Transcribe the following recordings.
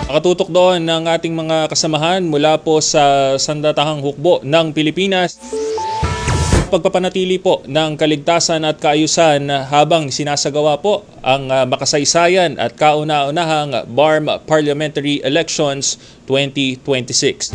Nakatutok doon ng ating mga kasamahan mula po sa Sandatahang Hukbo ng Pilipinas. Pagpapanatili po ng kaligtasan at kaayusan habang sinasagawa po ang makasaysayan at kauna-unahang BARM Parliamentary Elections 2026.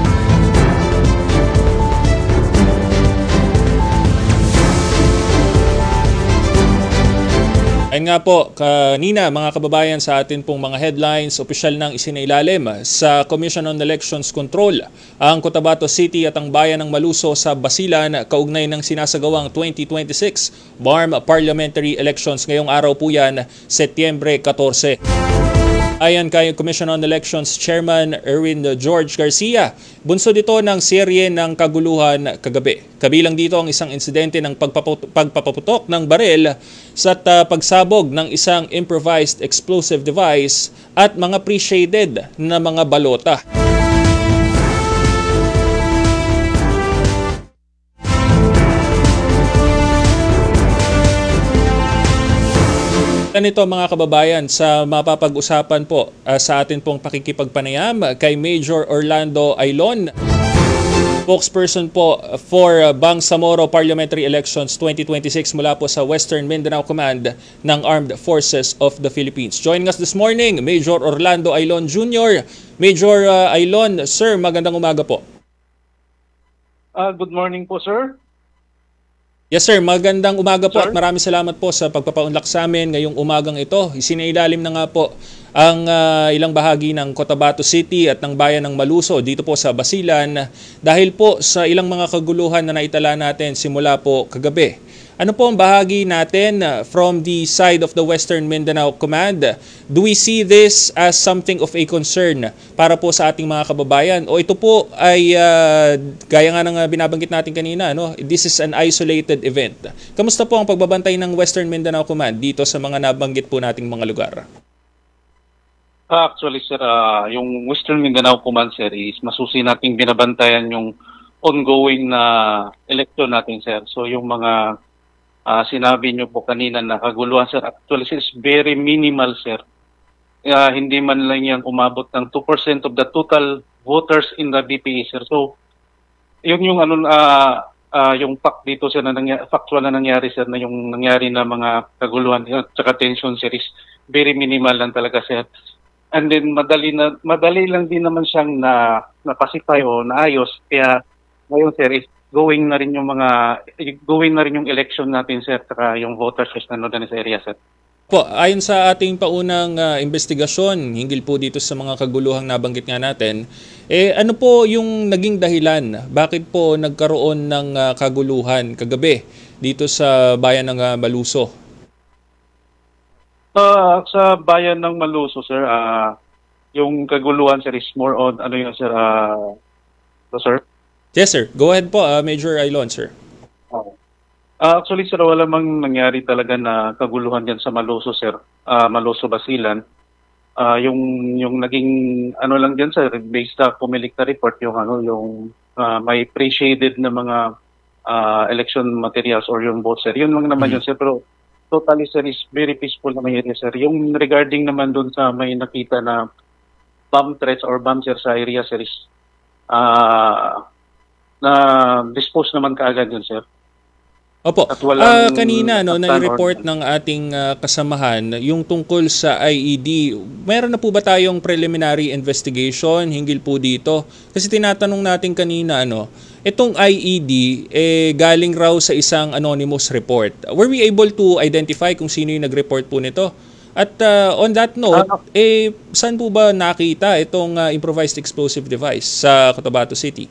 Ayun nga po, kanina mga kababayan sa atin pong mga headlines, opisyal nang isinailalim sa Commission on Elections Control ang Cotabato City at ang bayan ng Maluso sa Basilan kaugnay ng sinasagawang 2026 BARM Parliamentary Elections. Ngayong araw po yan, Setyembre 14. Ayon kay Commission on Elections Chairman Erwin George Garcia, bunso dito ng serye ng kaguluhan kagabi. Kabilang dito ang isang insidente ng pagpapaputok ng baril sa pagsabog ng isang improvised explosive device at mga pre-shaded na mga balota. Ganito mga kababayan, sa mapapag-usapan po sa atin pong pakikipagpanayam kay Major Orlando Ailon, spokesperson po for Bangsamoro Parliamentary Elections 2026 mula po sa Western Mindanao Command ng Armed Forces of the Philippines. Joining us this morning, Major Orlando Ailon Jr. Major Ailon, sir, magandang umaga po. Good morning po, sir. Yes sir, magandang umaga po Sir? at maraming salamat po sa pagpapaunlak sa amin ngayong umagang ito. Isinailalim na nga po ang ilang bahagi ng Cotabato City at ng bayan ng Maluso dito po sa Basilan dahil po sa ilang mga kaguluhan na naitala natin simula po kagabi. Ano po ang bahagi natin from the side of the Western Mindanao Command? Do we see this as something of a concern para po sa ating mga kababayan? O ito po ay, gaya nga ng binabanggit natin kanina, no? This is an isolated event. Kamusta po ang pagbabantay ng Western Mindanao Command dito sa mga nabanggit po nating mga lugar? Actually, sir, yung Western Mindanao Command, sir, is masusi nating binabantayan yung ongoing na election natin, sir. So yung mga sinabi nyo po kanina na kaguluhan, sir, actually sir, is very minimal, sir. Hindi man lang yan umabot ng 2% of the total voters in the BPE, sir. So, yun yung yung fact dito, sir, na factual na nangyari, sir, na yung nangyari na mga kaguluhan at saka tension, sir, is very minimal lang talaga, sir. And then madali lang din naman siyang na-pacify o naayos. Kaya ngayon, sir, is going na rin yung election natin, sir, saka yung voters na nanonood sa area, sir. Po, ayon sa ating paunang investigasyon, hinggil po dito sa mga kaguluhang nabanggit nga natin, ano po yung naging dahilan? Bakit po nagkaroon ng kaguluhan kagabi dito sa bayan ng Maluso? Sa bayan ng Maluso, sir, yung kaguluhan, sir, is more on, sir, sir? Yes sir, go ahead po, Major Ailon, sir. Actually, sir, wala mang nangyari talaga na kaguluhan yan sa Maluso, sir. Maluso, Basilan. Yung naging, lang dyan, sir, based sa Pumilikta report, yung may pre-shaded na mga election materials or yung vote, sir. Yun lang naman yun, sir. Pero totally, sir, is very peaceful naman yun, sir. Yung regarding naman dun sa may nakita na bomb threats or bomb, sir, sa area, sir, is na dispose naman kaagad yun, sir. Opo. Kanina na-report ng ating kasamahan yung tungkol sa IED. Meron na po ba tayong preliminary investigation hinggil po dito? Kasi tinatanong natin kanina itong IED galing raw sa isang anonymous report. Were we able to identify kung sino yung nag-report po nito? At on that note, saan po ba nakita itong improvised explosive device sa Cotabato City?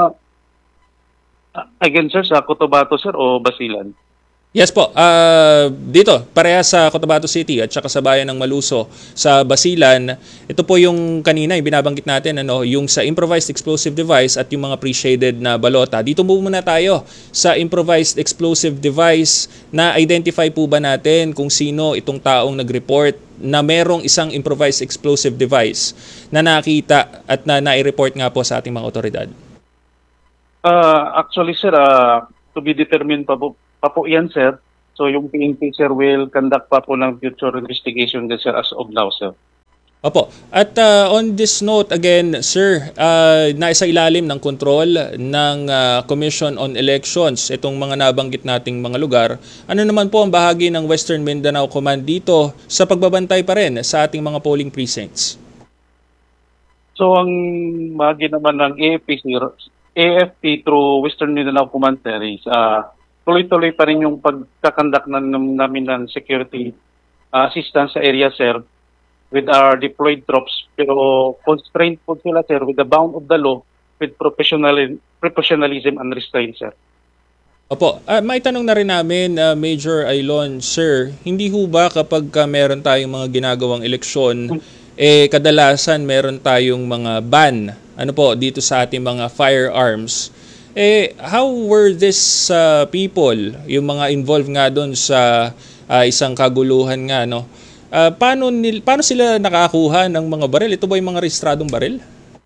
Again, sir, sa Cotabato, sir, o Basilan? Yes po. Dito, parehas sa Cotabato City at saka sa bayan ng Maluso sa Basilan. Ito po yung kanina, yung binabanggit natin, yung sa improvised explosive device at yung mga pre-shaded na balota. Dito muna tayo sa improvised explosive device. Na-identify po ba natin kung sino itong taong nag-report na merong isang improvised explosive device na nakita at na nai-report nga po sa ating mga otoridad? Actually, sir, to be determined pa po yan, sir. So yung PNP, sir, will conduct pa po ng future investigation din, sir, as of now, sir. Opo. At on this note, again, sir, nasa ilalim ng kontrol ng Commission on Elections, itong mga nabanggit nating mga lugar. Ano naman po ang bahagi ng Western Mindanao Command dito sa pagbabantay pa rin sa ating mga polling precincts? So ang bahagi naman ng AFP through Western Mindanao Command Series, tuloy-tuloy pa rin yung pagkakandak namin ng security assistance sa area, sir, with our deployed troops, pero constrained po sila, sir, with the bound of the law, with professionalism and restraint, sir. Opo, may tanong na rin namin, Major Ailon, sir, hindi ho ba kapag meron tayong mga ginagawang eleksyon, kadalasan meron tayong mga ban, ano po, dito sa ating mga firearms, how were these people, yung mga involved nga doon sa isang kaguluhan nga, no? Paano sila nakakuha ng mga baril? Ito ba yung mga rehistradong baril?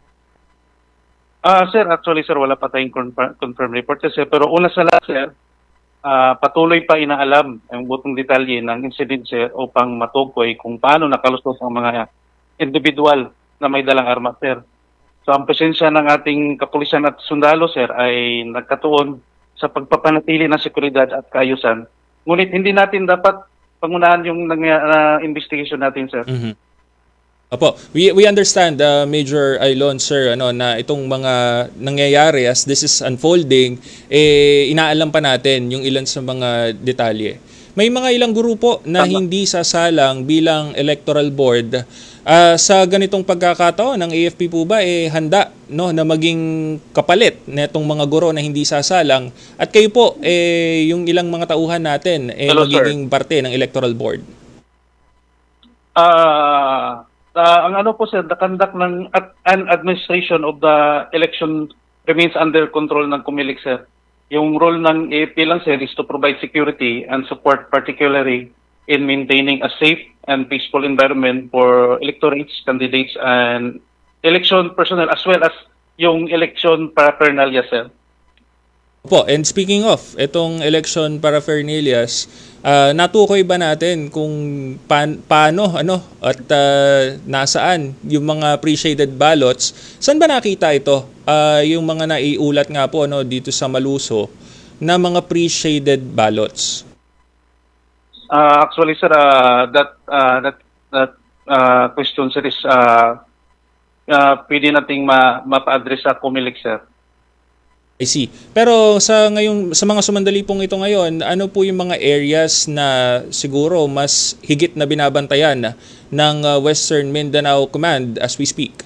Sir, actually, sir, wala pa tayong confirm report, sir. Pero una sa lahat, sir, patuloy pa inaalam ang butong detalye ng incident, sir, upang matukoy kung paano nakalusot ang mga individual na may dalang arma, sir. So, ang presensya ng ating kapulisan at sundalo, sir, ay nagkatuon sa pagpapanatili ng seguridad at kaayusan. Ngunit hindi natin dapat pangunahan yung investigation natin, sir. Mm-hmm. Opo, we understand, Major Ailon, sir, na itong mga nangyayari as this is unfolding, inaalam pa natin yung ilan sa mga detalye. May mga ilang grupo na hindi sasalang bilang electoral board. Sa ganitong pagkakataon, ng AFP po ba handa, no, na maging kapalit netong mga guro na hindi sasalang, at kayo po yung ilang mga tauhan natin Hello, magiging parte ng electoral board? Ang ano po, sir, the conduct ng administration of the election remains under control ng COMELEC, sir. Yung role ng AFP lang, sir, is to provide security and support, particularly in maintaining a safe and peaceful environment for electorates, candidates, and election personnel, as well as yung election paraphernalia, sir. Opo, and speaking of itong election paraphernalias, natukoy ba natin kung paano at nasaan yung mga pre-shaded ballots? Saan ba nakita ito? Yung mga naiulat nga po dito sa Maluso na mga pre-shaded ballots. Actually, sir, that question, sir, is pwede nating mapa-address sa COMELEC, sir. I see. Pero sa mga sumandali pong ito ngayon, ano po yung mga areas na siguro mas higit na binabantayan ng Western Mindanao Command as we speak?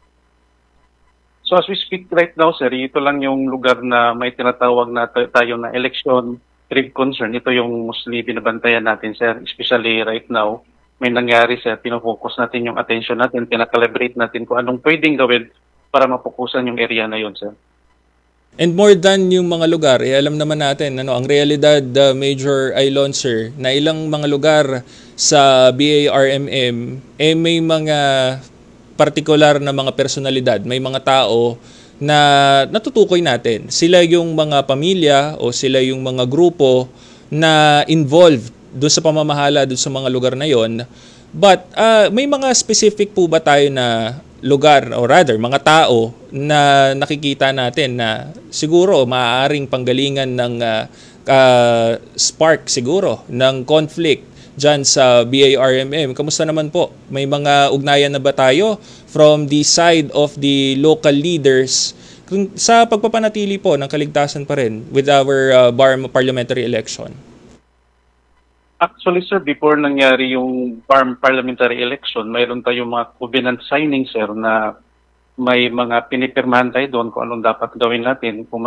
So as we speak right now, sir, ito lang yung lugar na may tinatawag na tayo na election grave concern. Ito yung mostly binabantayan natin, sir. Especially right now, may nangyari, sir. Pinofocus natin yung attention natin, pinakalibrate natin kung anong pwedeng gawin para mapokusan yung area na yun, sir. And more than yung mga lugar, alam naman natin ang realidad, Major Ailon, sir, na ilang mga lugar sa BARMM may mga partikular na mga personalidad, may mga tao na natutukoy natin. Sila yung mga pamilya o sila yung mga grupo na involved doon sa pamamahala doon sa mga lugar na yon. But may mga specific po ba tayo na lugar or rather mga tao na nakikita natin na siguro maaaring panggalingan ng spark siguro ng conflict dyan sa BARMM? Kamusta naman po? May mga ugnayan na ba tayo from the side of the local leaders sa pagpapanatili po ng kaligtasan pa rin with our BARM parliamentary election? Actually, sir, before nangyari yung parliamentary election, mayroon tayong mga covenant signing, sir, na may mga pinipirmahan tayo doon kung anong dapat gawin natin kung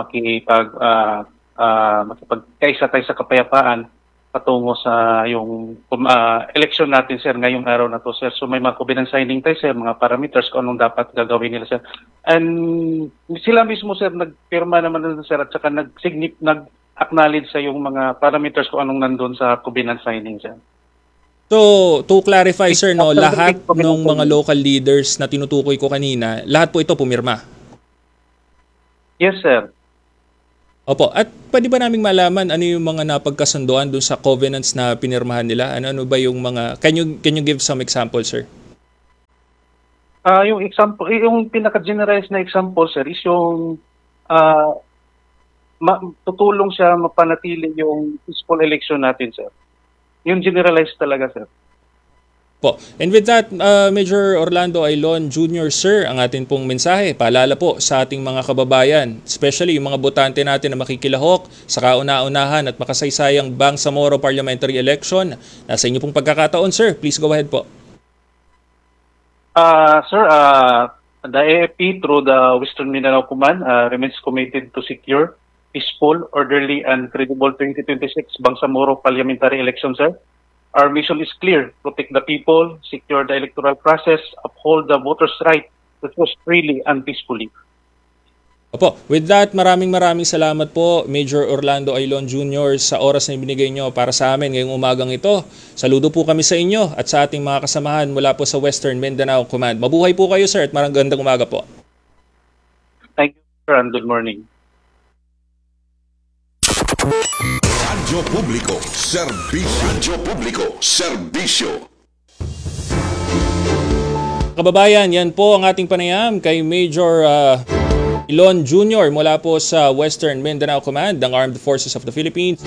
makipagkaisa tayo sa kapayapaan patungo sa yung election natin, sir, ngayong araw na to, sir. So may mga covenant signing tayo, sir, mga parameters kung anong dapat gagawin nila, sir. And sila mismo, sir, nagpirma naman, sir, at saka nag-acknowledge sa yung mga parameters kung anong nandun sa covenant signing, sir. So, to clarify, sir, lahat ng mga local leaders na tinutukoy ko kanina, lahat po ito pumirma? Yes, sir. Opo. At pwede ba naming malaman ano yung mga napagkasunduan doon sa covenants na pinirmahan nila? Ano ba yung mga... Can you give some example, sir? Yung example, yung pinaka-generalized na example, sir, is yung ah, tutulong siya mapanatili yung peaceful election natin, sir. Yung generalized talaga, sir. Po. And with that, Major Orlando Ailon Jr., sir, ang atin pong mensahe, paalala po sa ating mga kababayan, especially yung mga botante natin na makikilahok sa kauna-unahan at makasaysayang Bangsamoro Parliamentary Election. Nasa inyo pong pagkakataon, sir. Please go ahead po. Sir, the AFP through the Western Mindanao Command remains committed to secure, peaceful, orderly, and credible 2026 Bangsamoro Parliamentary Election, sir. Our mission is clear: protect the people, secure the electoral process, uphold the voters' right to choose freely and peacefully. Opo, with that, maraming salamat po, Major Orlando Ailon Jr., sa oras na ibinigay nyo para sa amin ngayong umagang ito. Saludo po kami sa inyo at sa ating mga kasamahan mula po sa Western Mindanao Command. Mabuhay po kayo, sir, at magandang umaga po. Thank you, sir, and good morning. Radyo Publiko, serbisyo. Radyo Publiko, serbisyo. Kababayan, yan po ang ating panayam kay Major Ailon Jr. mula po sa Western Mindanao Command ng Armed Forces of the Philippines.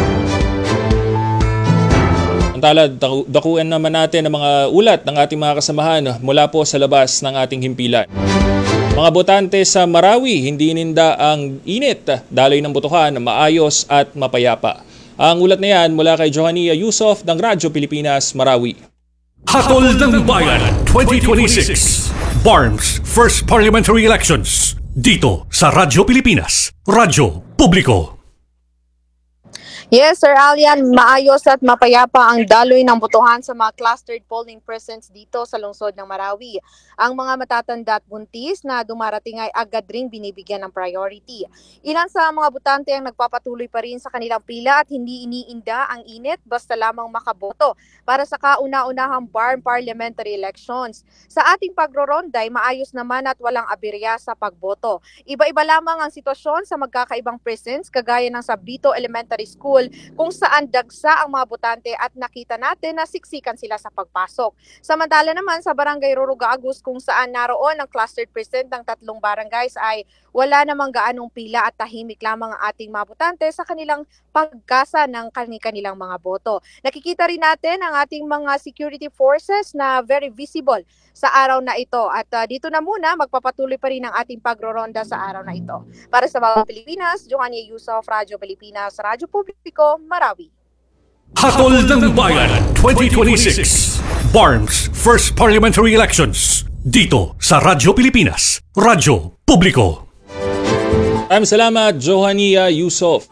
Samantala, dakuan naman natin ang mga ulat ng ating mga kasamahan mula po sa labas ng ating himpilan. Mga botante sa Marawi, hindi ininda ang init, daloy ng botohan, maayos at mapayapa. Ang ulat na yan mula kay Johannia Yusof ng Radyo Pilipinas, Marawi. Hatol ng Bayan 2026 BARMS First Parliamentary Elections dito sa Radyo Pilipinas, Radyo Publiko. Yes, Sir Alian, maayos at mapayapa ang daloy ng botohan sa mga clustered polling precincts dito sa lungsod ng Marawi. Ang mga matatanda at buntis na dumarating ay agad ring binibigyan ng priority. Ilan sa mga botante ang nagpapatuloy pa rin sa kanilang pila at hindi iniinda ang init basta lamang makaboto para sa kauna-unahang BARM parliamentary elections. Sa ating pagroronda ay maayos naman at walang aberya sa pagboto. Iba-iba lamang ang sitwasyon sa magkakaibang precincts kagaya ng sa Bito Elementary School kung saan dagsa ang mga botante at nakita natin na siksikan sila sa pagpasok. Samantala naman sa Barangay Ruruga Agus kung saan naroon ang clustered precinct ng 3 barangays ay wala namang gaanong pila at tahimik lamang ang ating mga botante sa kanilang pagkasa ng kanilang mga boto. Nakikita rin natin ang ating mga security forces na very visible sa araw na ito at dito na muna magpapatuloy pa rin ang ating pagroronda sa araw na ito. Para sa Bagong Pilipinas, Johannia Yusof, Radyo Pilipinas, Radyo Publiko, Marawi. Hatol ng Bayan 2026 BARMS First Parliamentary Elections dito sa Radyo Pilipinas, Radyo Publiko. Maraming salamat, Johannia Yusof.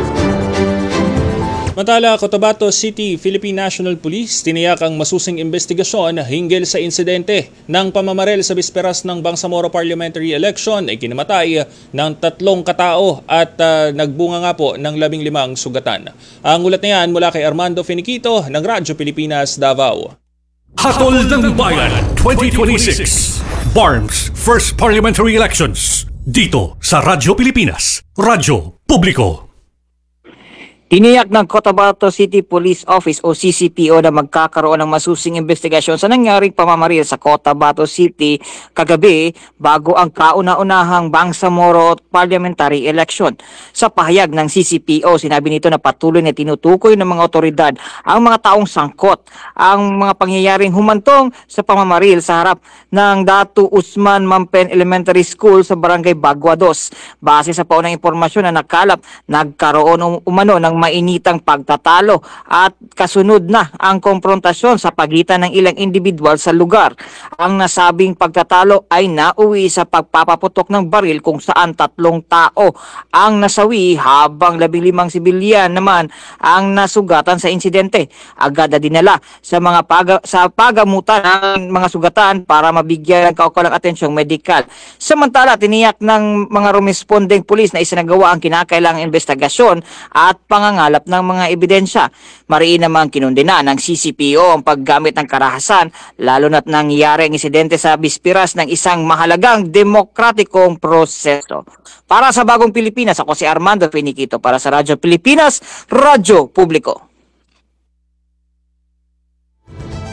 Samantala, Cotabato City, Philippine National Police tiniyak ang masusing investigasyon hinggil sa insidente ng pamamaril sa bisperas ng Bangsamoro Parliamentary Election ay kinamatay ng 3 katao at nagbunga nga po ng 15 sugatan. Ang ulat na yan mula kay Armando Finiquito ng Radyo Pilipinas, Davao. Hatol ng Bayan 2026 BARMS First Parliamentary Elections dito sa Radyo Pilipinas, Radyo Publiko. Tiniyak ng Cotabato City Police Office o CCPO na magkakaroon ng masusing investigasyon sa nangyaring pamamaril sa Cotabato City kagabi bago ang kauna-unahang Bangsamoro Parliamentary Election. Sa pahayag ng CCPO, sinabi nito na patuloy na tinutukoy ng mga otoridad ang mga taong sangkot ang mga pangyayaring humantong sa pamamaril sa harap ng Datu Usman Mampen Elementary School sa Barangay Bagua 2. Base sa paunang impormasyon na nakalap, nagkaroon umano ng mainitang pagtatalo at kasunod na ang konfrontasyon sa pagitan ng ilang individual sa lugar. Ang nasabing pagtatalo ay nauwi sa pagpapaputok ng baril kung saan 3 tao ang nasawi habang 15 sibilyan naman ang nasugatan sa insidente. Agad na dinala sa mga pagamutan ng mga sugatan para mabigyan ng kaukulang atensyong medikal. Samantala, tiniyak ng mga rumespondeng pulis na isinagawa ang kinakailangang investigasyon at pangangalap ng mga ebidensya. Mariin namang kinundina ng CCPO ang paggamit ng karahasan lalo na't nangyari ang insidente sa bispiras ng isang mahalagang demokratikong proseso. Para sa Bagong Pilipinas, ako si Armando Finiquito para sa Radyo Pilipinas, Radyo Publiko.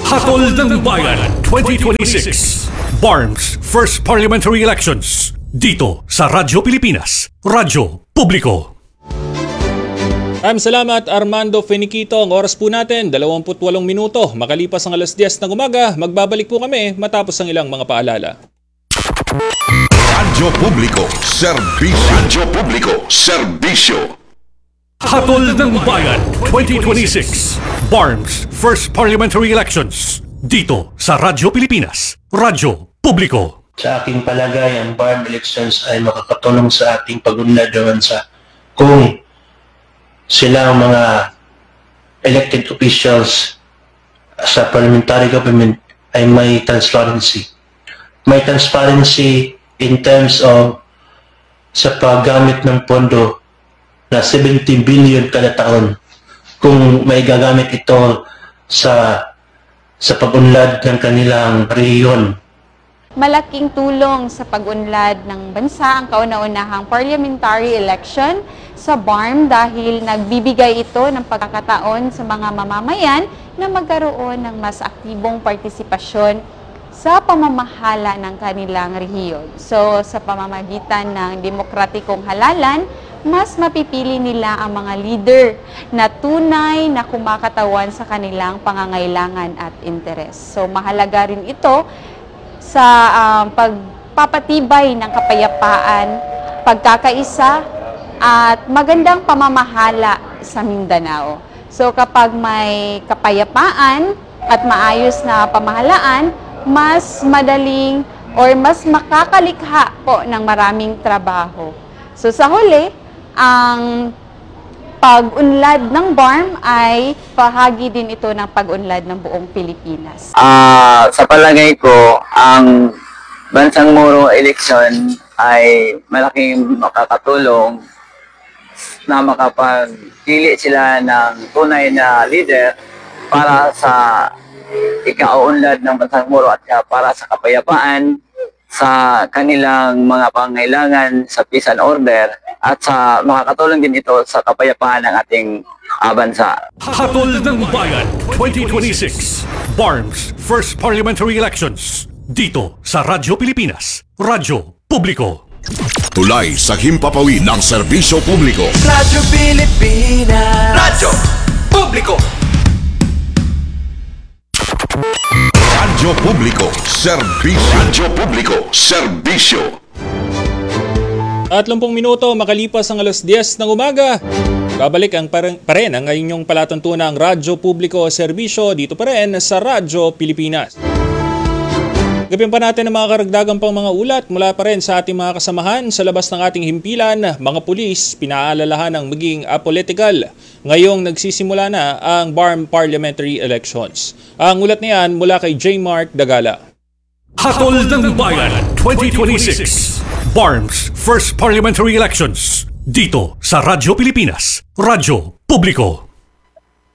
Hatol ng Bayan 2026 BARMS First Parliamentary Elections dito sa Radyo Pilipinas, Radyo Publiko. Maraming salamat Armando Feniquito. Ang oras po natin 28 minuto. Makalipas ang alas 10 ng umaga, magbabalik po kami matapos ang ilang mga paalala. Radyo Publiko, serbisyo. Radyo Publiko, serbisyo. Hatol ng Bayan 2026 BARMS First Parliamentary Elections dito sa Radyo Pilipinas, Radyo Publiko. Sa aking palagay, ang BARM elections ay makakatulong sa ating pag-unlad ng bansa kung sila ang mga elected officials sa parliamentary government ay may transparency. May transparency in terms of sa paggamit ng pondo na 70 billion kada taon. Kung may gagamit ito sa pag-unlad ng kanilang rehiyon. Malaking tulong sa pag-unlad ng bansa ang kauna-unahang parliamentary election sa BARM dahil nagbibigay ito ng pagkakataon sa mga mamamayan na magkaroon ng mas aktibong partisipasyon sa pamamahala ng kanilang rehiyon. So, sa pamamagitan ng demokratikong halalan, mas mapipili nila ang mga leader na tunay na kumakatawan sa kanilang pangangailangan at interes. So, mahalaga rin ito sa pagpapatibay ng kapayapaan, pagkakaisa, at magandang pamamahala sa Mindanao. So kapag may kapayapaan at maayos na pamahalaan, mas madaling or mas makakalikha po ng maraming trabaho. So sa huli, ang pag-unlad ng BARM ay bahagi din ito ng pag-unlad ng buong Pilipinas. Sa palagay ko, ang Bansang Moro election ay malaking makakatulong na makapagpili sila ng tunay na leader para sa ikaunlad ng Bansang Moro at para sa kapayapaan sa kanilang mga pangailangan sa peace and order at sa makakatulong din ito sa kapayapaan ng ating bansa. Hatol ng Bayan 2026 BARMS First Parliamentary Elections dito sa Radyo Pilipinas, Radyo Publiko. Tulay sa himpapawid ng serbisyo publiko. Radyo Pilipinas. Radyo Publiko. Radyo Publiko, serbisyo. Radyo Publiko, serbisyo. 30 minuto makalipas ang alas 10 ng umaga. Babalik ang pa rin ang inyong palatuntunang Radyo Publiko Serbisyo dito pa rin sa Radyo Pilipinas. Gawin pa natin ang mga karagdagang pang mga ulat mula pa rin sa ating mga kasamahan sa labas ng ating himpilan. Mga pulis, pinaalalahan ng maging apolitical. Ngayong nagsisimula na ang BARM Parliamentary Elections. Ang ulat niyan mula kay J. Mark Dagala. Hatol ng Bayan 2026 BARMS First Parliamentary Elections dito sa Radyo Pilipinas, Radyo Publiko.